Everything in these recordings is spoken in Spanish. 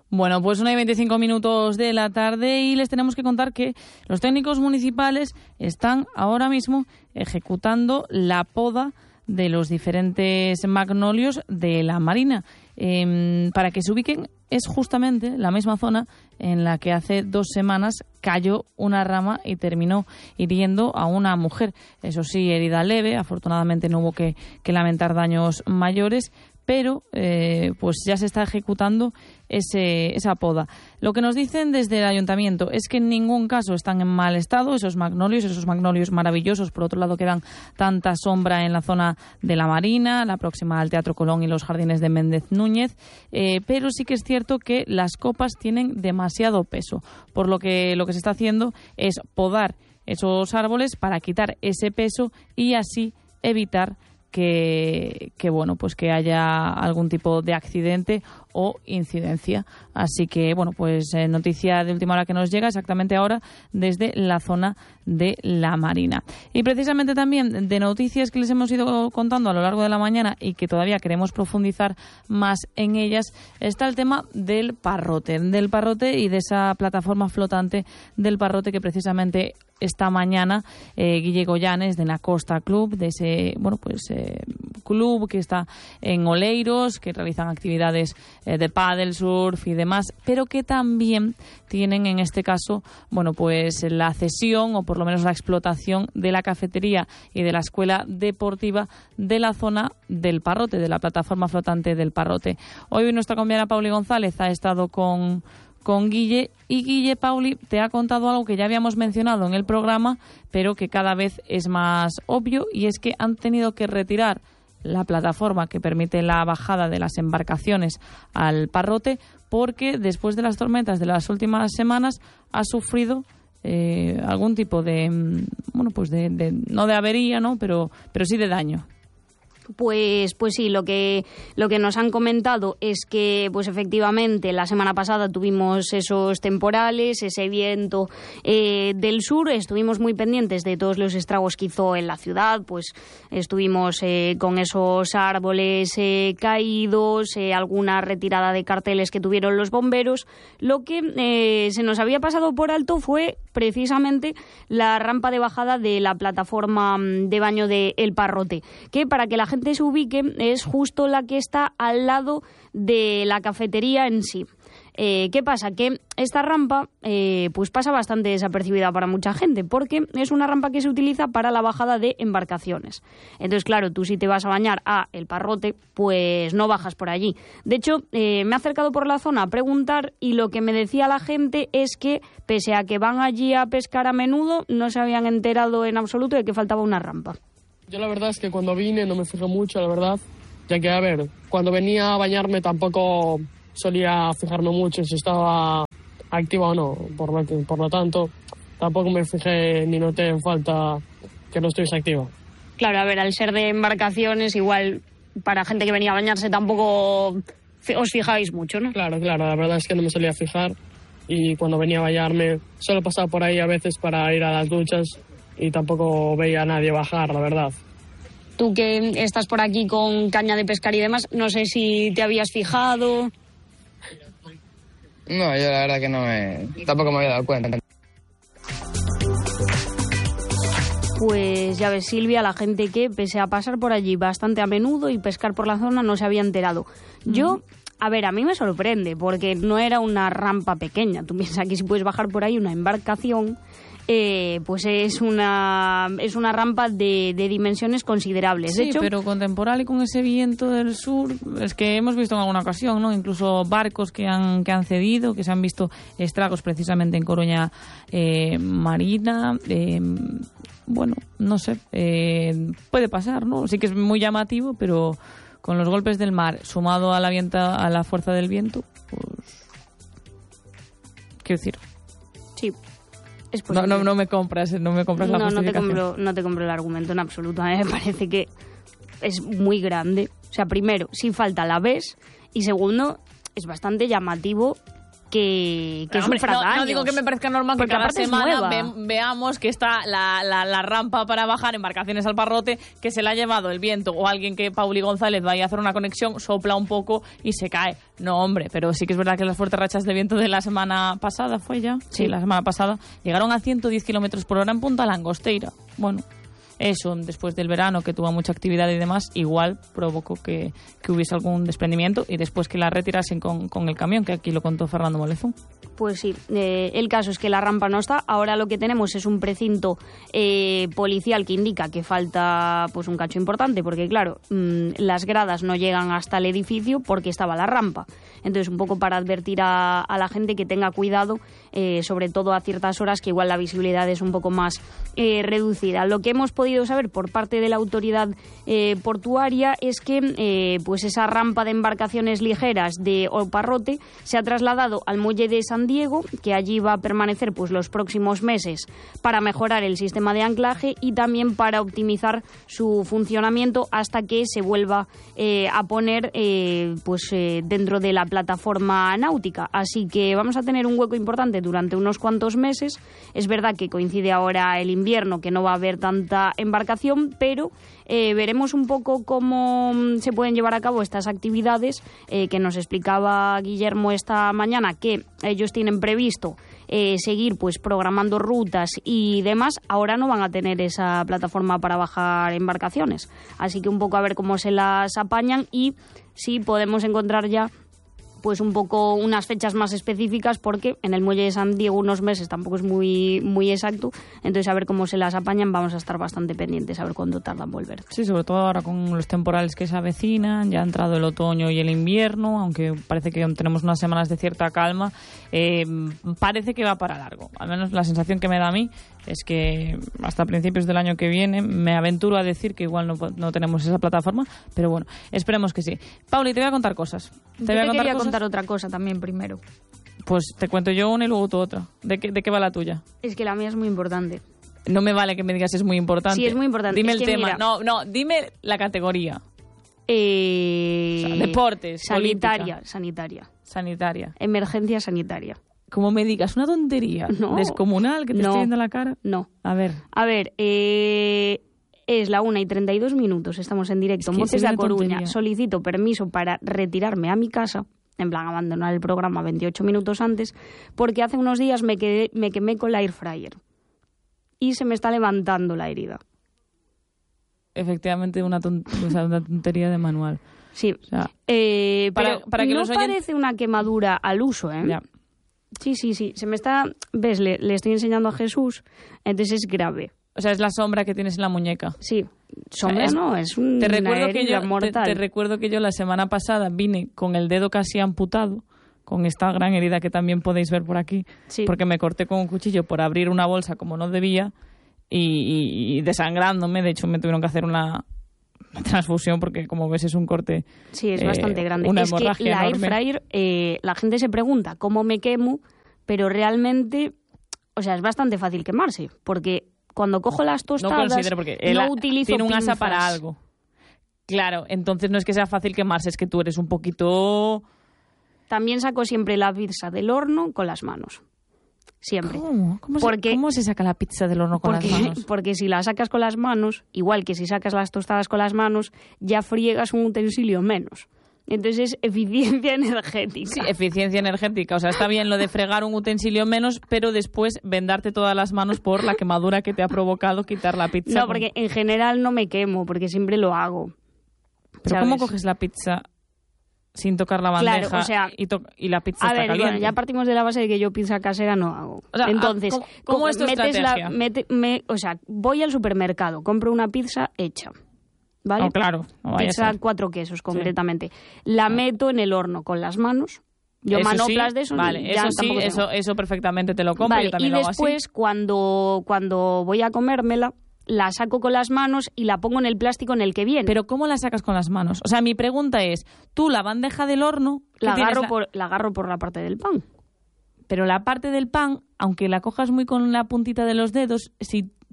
Bueno, pues 1:25 de la tarde y les tenemos que contar que los técnicos municipales están ahora mismo ejecutando la poda de los diferentes magnolios de la Marina. Para que se ubiquen, es justamente la misma zona en la que hace 2 semanas cayó una rama y terminó hiriendo a una mujer. Eso sí, herida leve, afortunadamente no hubo que lamentar daños mayores, pero pues ya se está ejecutando esa poda. Lo que nos dicen desde el ayuntamiento es que en ningún caso están en mal estado esos magnolios maravillosos, por otro lado que dan tanta sombra en la zona de la Marina, la próxima al Teatro Colón y los jardines de Méndez Núñez, pero sí que es cierto que las copas tienen demasiado peso, por lo que se está haciendo es podar esos árboles para quitar ese peso y así evitar que bueno, pues que haya algún tipo de accidente o incidencia. Así que bueno, pues noticia de última hora que nos llega exactamente ahora desde la zona de la Marina. Y precisamente también de noticias que les hemos ido contando a lo largo de la mañana y que todavía queremos profundizar más en ellas, está el tema del Parrote y de esa plataforma flotante del Parrote que precisamente esta mañana Guille Goyanes de la Costa Club, de ese club que está en Oleiros, que realizan actividades de pádel, surf y demás, pero que también tienen en este caso pues la cesión o por lo menos la explotación de la cafetería y de la escuela deportiva de la zona del Parrote, de la plataforma flotante del Parrote. Hoy nuestra compañera Pauli González ha estado con Guille, y Guille, Pauli, te ha contado algo que ya habíamos mencionado en el programa, pero que cada vez es más obvio, y es que han tenido que retirar la plataforma que permite la bajada de las embarcaciones al Parrote, porque después de las tormentas de las últimas semanas ha sufrido algún tipo de no de avería, ¿no? pero sí de daño. Pues sí, lo que nos han comentado es que pues efectivamente la semana pasada tuvimos esos temporales, ese viento del sur, estuvimos muy pendientes de todos los estragos que hizo en la ciudad, pues estuvimos con esos árboles caídos, alguna retirada de carteles que tuvieron los bomberos. Lo que se nos había pasado por alto fue precisamente la rampa de bajada de la plataforma de baño de El Parrote, que para que la gente se ubique es justo la que está al lado de la cafetería en sí. ¿Qué pasa? Que esta rampa pues pasa bastante desapercibida para mucha gente, porque es una rampa que se utiliza para la bajada de embarcaciones. Entonces, claro, tú si te vas a bañar a El Parrote, pues no bajas por allí. De hecho, me he acercado por la zona a preguntar y lo que me decía la gente es que, pese a que van allí a pescar a menudo, no se habían enterado en absoluto de que faltaba una rampa. Yo la verdad es que cuando vine no me fijé mucho, la verdad, ya que, a ver, cuando venía a bañarme tampoco solía fijarme mucho si estaba activa o no, por lo tanto, tampoco me fijé ni noté en falta que no estuviese activa. Claro, a ver, al ser de embarcaciones, igual para gente que venía a bañarse tampoco os fijáis mucho, ¿no? Claro, la verdad es que no me solía fijar y cuando venía a bañarme solo pasaba por ahí a veces para ir a las duchas y tampoco veía a nadie bajar, la verdad. Tú que estás por aquí con caña de pescar y demás, no sé si te habías fijado. No, yo la verdad que tampoco me había dado cuenta. Pues ya ves, Silvia, la gente que, pese a pasar por allí bastante a menudo y pescar por la zona, no se había enterado. Yo, a ver, a mí me sorprende, porque no era una rampa pequeña. Tú piensas que si puedes bajar por ahí una embarcación, pues es una rampa de dimensiones considerables. Sí, de hecho, pero con temporal y con ese viento del sur, es que hemos visto en alguna ocasión, ¿no? Incluso barcos que han cedido, que se han visto estragos precisamente en Coruña Marina. Bueno, no sé, puede pasar, ¿no? Sí que es muy llamativo, pero con los golpes del mar sumado a la fuerza del viento, pues quiero decir, sí. No me compras la justificación. No te compro el argumento en absoluto. A mí me parece que es muy grande. O sea, primero, si falta la ves, y segundo, es bastante llamativo que hombre, sufra daños. No digo que me parezca normal que Porque cada aparte es semana nueva. veamos que está la rampa para bajar embarcaciones al Parrote, que se la ha llevado el viento, o alguien que Pauli González vaya a hacer una conexión, sopla un poco y se cae. No, hombre, pero sí que es verdad que las fuertes rachas de viento de la semana pasada, ¿fue ya? Sí, la semana pasada, llegaron a 110 kilómetros por hora en Punta Langosteira. Bueno, eso, después del verano, que tuvo mucha actividad y demás, igual provocó que hubiese algún desprendimiento y después que la retirasen con el camión, que aquí lo contó Fernando Molezún. Pues sí, el caso es que la rampa no está. Ahora lo que tenemos es un precinto policial que indica que falta pues un cacho importante, porque claro, las gradas no llegan hasta el edificio porque estaba la rampa. Entonces, un poco para advertir a la gente que tenga cuidado, sobre todo a ciertas horas que igual la visibilidad es un poco más reducida. Lo que hemos podido saber por parte de la autoridad portuaria es que pues esa rampa de embarcaciones ligeras de Oparrote se ha trasladado al muelle de San Diego, que allí va a permanecer pues los próximos meses para mejorar el sistema de anclaje y también para optimizar su funcionamiento hasta que se vuelva a poner dentro de la plataforma náutica. Así que vamos a tener un hueco importante durante unos cuantos meses. Es verdad que coincide ahora el invierno, que no va a haber tanta embarcación, pero veremos un poco cómo se pueden llevar a cabo estas actividades que nos explicaba Guillermo esta mañana, que ellos tienen previsto seguir pues programando rutas y demás. Ahora no van a tener esa plataforma para bajar embarcaciones, así que un poco a ver cómo se las apañan y si podemos encontrar ya pues un poco unas fechas más específicas, porque en el muelle de San Diego unos meses tampoco es muy, muy exacto. Entonces, a ver cómo se las apañan, vamos a estar bastante pendientes, a ver cuándo tardan en volver. Sí, sobre todo ahora con los temporales que se avecinan, ya ha entrado el otoño y el invierno, aunque parece que tenemos unas semanas de cierta calma, parece que va para largo. Al menos la sensación que me da a mí es que hasta principios del año que viene me aventuro a decir que igual no tenemos esa plataforma, pero bueno, esperemos que sí. Pauli, te voy a contar cosas. Quería contar otra cosa también primero. Pues te cuento yo una y luego tú otra. ¿De qué va la tuya? Es que la mía es muy importante. No me vale que me digas es muy importante. Sí, es muy importante. Dime es el que, tema. Mira, No, dime la categoría. O sea, deportes, Sanitaria. Emergencia sanitaria. Como me digas una tontería descomunal que te estoy viendo la cara. No. A ver, es la 1:32, estamos en directo. Es que Montes de es A una Coruña. tontería. Solicito permiso para retirarme a mi casa, en plan abandonar el programa 28 minutos antes, porque hace unos días me quemé con la air fryer y se me está levantando la herida. efectivamente una tontería de manual. Sí, O sea, pero para que no los oyentes- parece una quemadura al uso, ¿eh? ya. Sí, se me está... ¿Ves? Le estoy enseñando a Jesús, entonces es grave. O sea, es la sombra que tienes en la muñeca. Sí, sombra es- no, es una herida mortal. Te recuerdo que yo la semana pasada vine con el dedo casi amputado, con esta gran herida que también podéis ver por aquí, Sí. porque me corté con un cuchillo por abrir una bolsa como no debía y desangrándome. De hecho, me tuvieron que hacer una transfusión porque, como ves, es un corte. Sí, es bastante grande. Una Es que hemorragia la air enorme. fryer, la gente se pregunta cómo me quemo, pero realmente, o sea, es bastante fácil quemarse, porque cuando cojo las No tostadas considero porque no utilizo tiene un asa pinzas. para algo. Claro, entonces no es que sea fácil quemarse, es que tú eres un poquito... También saco siempre la pizza del horno con las manos. Siempre. ¿Cómo? ¿Cómo se saca la pizza del horno con las manos? Porque si la sacas con las manos, igual que si sacas las tostadas con las manos, ya friegas un utensilio menos. Entonces es eficiencia energética. Sí, eficiencia energética. O sea, está bien lo de fregar un utensilio menos, pero después vendarte todas las manos por la quemadura que te ha provocado quitar la pizza. No, porque en general no me quemo, porque siempre lo hago. Pero ¿sabes? ¿cómo coges la pizza sin tocar la bandeja Claro, o sea, y la pizza A está ver, caliente? bueno, ya partimos de la base de que yo pizza casera no hago. O sea, Entonces, ¿cómo es tu estrategia? voy al supermercado, compro una pizza hecha. ¿Vale? No, claro, no vaya a Pizza ser. 4 quesos, concretamente. La meto en el horno con las manos. Yo Eso manoplas sí, de eso. Vale, ya eso sí, tampoco tengo. eso perfectamente te lo compro. Vale, yo también y lo hago así. después, cuando voy a comérmela, la saco con las manos y la pongo en el plástico en el que viene. Pero ¿cómo la sacas con las manos? O sea, mi pregunta es, tú la bandeja del horno... ¿qué la tienes? agarro por la parte del pan. Pero la parte del pan, aunque la cojas muy con la puntita de los dedos, si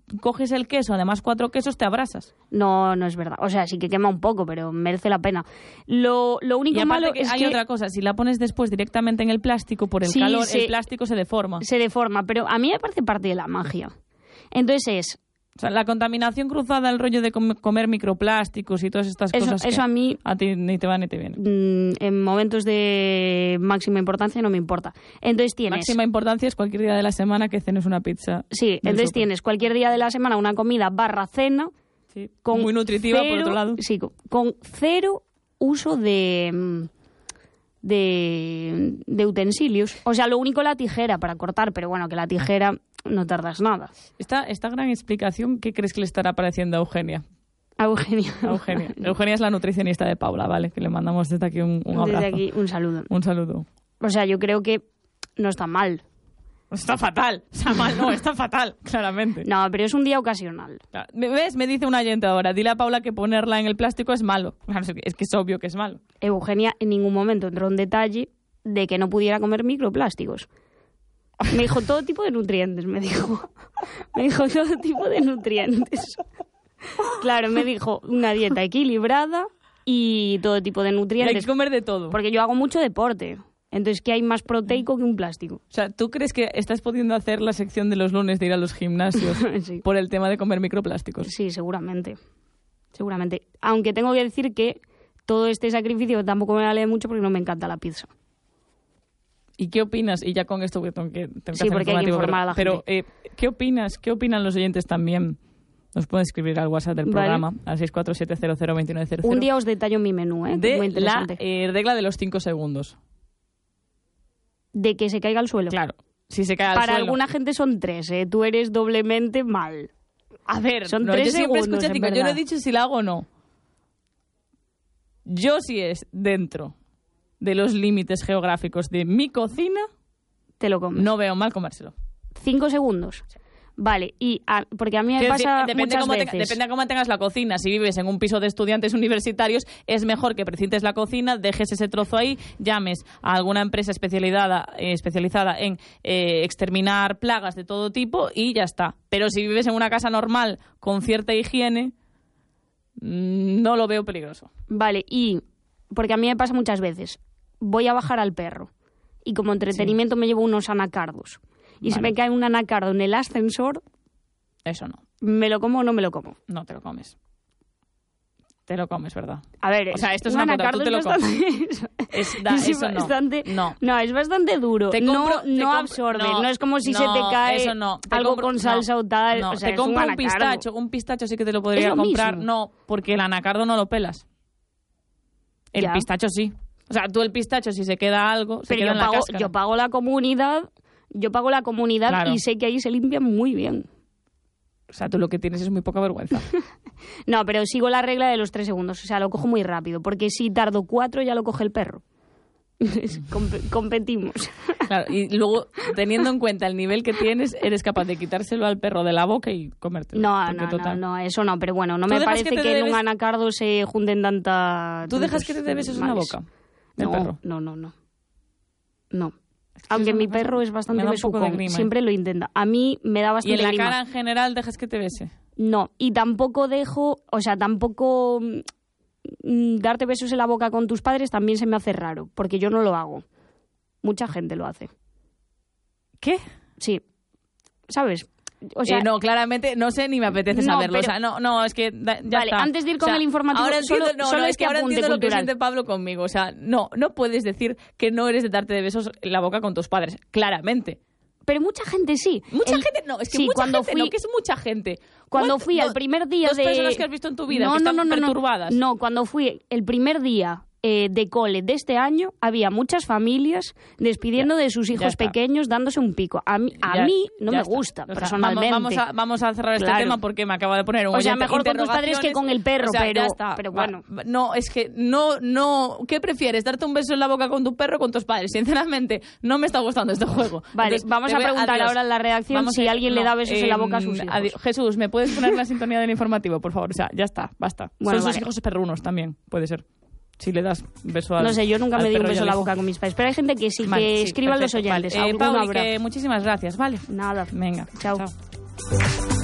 coges el queso, además 4 quesos, te abrasas. No es verdad. O sea, sí que quema un poco, pero merece la pena. Lo único Y aparte malo que es hay que otra cosa, si la pones después directamente en el plástico, por el Sí, calor, el plástico se deforma. se deforma, pero a mí me parece parte de la magia. Entonces O sea, la contaminación cruzada, el rollo de comer microplásticos y todas estas cosas eso a mí a ti ni te va ni te viene. en momentos de máxima importancia no me importa. Entonces tienes... Máxima importancia es cualquier día de la semana que cenes una pizza. Sí, entonces tienes cualquier día de la semana una comida /cena Sí, con muy nutritiva, por otro lado. Sí, con 0 uso de utensilios. O sea, lo único la tijera para cortar, pero bueno, que la tijera no tardas nada. Esta gran explicación, ¿qué crees que le estará pareciendo a Eugenia? A Eugenia. Eugenia es la nutricionista de Paula, ¿vale? Que le mandamos desde aquí un abrazo. Desde aquí un saludo. Un saludo. O sea, yo creo que no está mal. Está fatal. Está mal, no, está fatal, claramente. No, pero es un día ocasional. ¿Ves? Me dice un oyente ahora. Dile a Paula que ponerla en el plástico es malo. Es que es obvio que es malo. Eugenia en ningún momento entró en detalle de que no pudiera comer microplásticos. Me dijo todo tipo de nutrientes, me dijo. Me dijo todo tipo de nutrientes. Claro, me dijo una dieta equilibrada y todo tipo de Y hay nutrientes. que comer de todo. Porque yo hago mucho deporte. Entonces, ¿qué hay más proteico que un plástico? O sea, ¿tú crees que estás pudiendo hacer la sección de los lunes de ir a los gimnasios Sí. por el tema de comer microplásticos? Sí, seguramente. Seguramente. Aunque tengo que decir que todo este sacrificio tampoco me vale mucho porque no me encanta la pizza. ¿Y qué opinas? Y ya con esto tengo que Sí, hacer porque hay que informativo, informar a la pero ¿qué opinas? ¿Qué opinan los oyentes también? Nos pueden escribir al WhatsApp del programa, al 647002900. Un día os detallo mi menú, ¿eh? De Muy la interesante. regla de los 5 segundos. De que se caiga al suelo. Claro, si se cae al Para suelo. alguna gente son 3, ¿eh? Tú eres doblemente mal. A ver, son no, 3 yo siempre segundos, escucho en 5. Yo no he verdad. dicho si la hago o no. Yo si es dentro de los límites geográficos de mi cocina, Te lo comes. no veo mal comérselo. 5 segundos. Vale, porque a mí me Quiero decir, pasa depende muchas veces. depende de cómo tengas la cocina. Si vives en un piso de estudiantes universitarios, es mejor que precintes la cocina, dejes ese trozo ahí, llames a alguna empresa especializada en exterminar plagas de todo tipo y ya está. Pero si vives en una casa normal con cierta higiene, no lo veo peligroso. Vale, y porque a mí me pasa muchas veces. Voy a bajar al perro y como entretenimiento me llevo unos anacardos. Y si Vale. me cae un anacardo en el ascensor, Eso no. ¿me lo como o no me lo como? No te lo comes. Te lo comes, ¿verdad? A ver, O sea, esto es un una puta, anacardo tú te lo es bastante... Eso no. bastante... No. No, es bastante duro. Te compro- te no compro- absorbe. no, No es como si no, se te cae eso no. Te algo compro- con salsa no, o tal. No, O sea, te es un compro un anacardo. pistacho. Un pistacho sí que te lo podría lo comprar. mismo. No, porque el anacardo no lo pelas. El Ya. pistacho sí. O sea, tú el pistacho, si se queda algo, se Pero queda en la cáscara. yo pago la comunidad Claro. y sé que ahí se limpia muy bien. O sea, tú lo que tienes es muy poca vergüenza. No, pero sigo la regla de los 3 segundos. O sea, lo cojo muy rápido. Porque si tardo 4 ya lo coge el perro. Competimos. Claro, y luego, teniendo en cuenta el nivel que tienes, eres capaz de quitárselo al perro de la boca y comértelo. No, eso no. Pero bueno, no ¿Tú me dejas parece que te que en un debes- anacardo se junten tanta... ¿Tú dejas tantos que te dé besos en la males. boca del No, perro? no. No. Aunque es mi una cosa- perro es bastante me da un poco de besucón, grima, ¿eh? siempre lo intenta. A mí me da ¿Y bastante en la grima. cara en general dejas que te bese? No, y tampoco tampoco darte besos en la boca con tus padres también se me hace raro, porque yo no lo hago. Mucha gente lo hace. ¿Qué? Sí. ¿Sabes? O sea, no, claramente no sé ni me apetece No, saberlo. pero- O sea, no, es que ya Vale, está. antes de ir con O sea, el informativo, ahora solo- entiendo, solo es este que ahora apunte entiendo lo que cultural. siente Pablo conmigo. O sea, no puedes decir que no eres de darte de besos en la boca con tus padres. Claramente. Pero mucha gente sí. Mucha gente, no, es que sí, mucha cuando gente, fui- no, que es mucha gente. Cuando ¿Cuánto- fui al primer día dos de... personas que has visto en tu vida que están perturbadas. No, cuando fui el primer día de cole de este año, había muchas familias despidiendo de sus hijos está. pequeños dándose un pico. A mí no Ya me está. gusta, O sea, personalmente. vamos a cerrar este Claro. tema porque me acaba de poner un O sea, oyente mejor con tus padres que interrogaciones. con el perro, O sea, pero- ya está. pero bueno. No, es que no... ¿Qué prefieres? ¿Darte un beso en la boca con tu perro o con tus padres? Sinceramente, no me está gustando este juego. Vale, Entonces, vamos a preguntar adiós. ahora en la redacción Vamos si alguien le da besos en la boca a sus hijos. Jesús, ¿me puedes poner la sintonía del informativo, por favor? O sea, ya está, basta. Bueno, Son sus vale. hijos perrunos también, puede ser. Si le das beso al No sé, yo nunca al me di un perro y beso al en la hijo. boca con mis padres. Pero hay gente que sí, Vale, que sí, escriban los perfecto, oyentes. vale. Alguno Pauli, habrá. que muchísimas gracias, ¿vale? Nada. Venga, Chao. chao.